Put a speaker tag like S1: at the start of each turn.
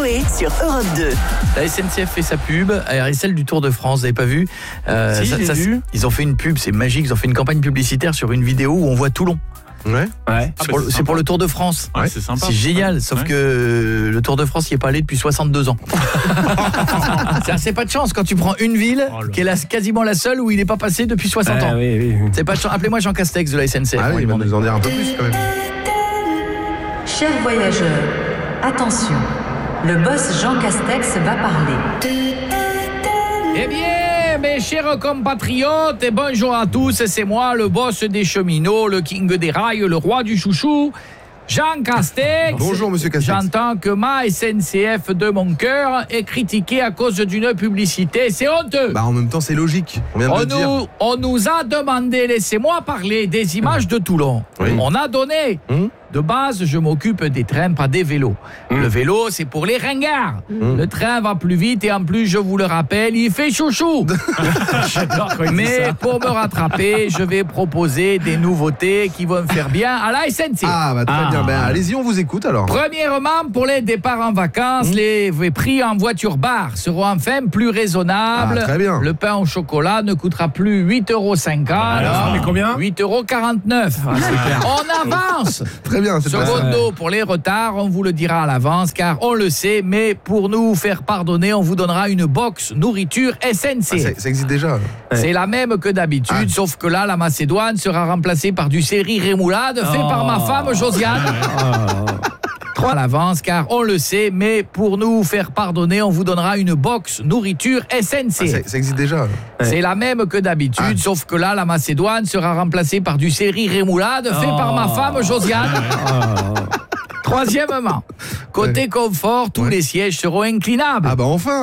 S1: Coé sur Europe 2.
S2: La SNCF fait sa pub, et celle du Tour de France, vous n'avez pas vu Ils ont fait une pub, c'est magique, ils ont fait une campagne publicitaire sur une vidéo où on voit Toulon.
S3: Ouais.
S2: C'est pour le Tour de France.
S3: Ouais, c'est sympa.
S2: C'est génial, sauf que le Tour de France n'y est pas allé depuis 62 ans. C'est pas de chance quand tu prends une ville qui est quasiment la seule où il n'est pas passé depuis 60 ans.
S4: Oui.
S2: C'est pas de chance. Appelez-moi Jean Castex de la SNCF.
S3: Ah oui, il va nous en dire un peu plus quand même.
S5: Chers voyageurs, attention, le boss Jean Castex va parler.
S2: Eh bien, mes chers compatriotes, et bonjour à tous, c'est moi, le boss des cheminots, le king des rails, le roi du chouchou, Jean Castex.
S3: Bonjour, monsieur Castex.
S2: J'entends que ma SNCF de mon cœur est critiquée à cause d'une publicité, c'est honteux.
S3: En même temps, c'est logique, on vient de le dire.
S2: On nous a demandé, laissez-moi parler, des images de Toulon.
S3: Oui.
S2: On a donné. De base, je m'occupe des trains, pas des vélos. Le vélo, c'est pour les ringards. Le train va plus vite et en plus, je vous le rappelle, il fait chouchou. Mais pour me rattraper, je vais proposer des nouveautés qui vont me faire bien à la SNCF.
S3: Très bien. Allez-y, on vous écoute alors.
S2: Premièrement, pour les départs en vacances, les prix en voiture-bar seront enfin plus raisonnables.
S3: Très bien.
S2: Le pain au chocolat ne coûtera plus 8,50 €.
S4: Alors, mais combien ?
S2: 8,49 €. On avance.
S3: Très bien, c'est
S2: Secondo, pour les retards, on vous le dira à l'avance, car on le sait, mais pour nous faire pardonner, on vous donnera une box nourriture SNCF.
S3: Ça existe déjà.
S2: C'est la même que d'habitude, sauf que là, la Macédoine sera remplacée par du céri rémoulade fait par ma femme Josiane. 3 à l'avance, car on le sait, mais pour nous faire pardonner, on vous donnera une box nourriture SNCF.
S3: Ça existe déjà.
S2: C'est la même que d'habitude, sauf que là, la Macédoine sera remplacée par du céri rémoulade fait par ma femme Josiane. Troisièmement, côté confort, tous les sièges seront inclinables.
S3: Enfin.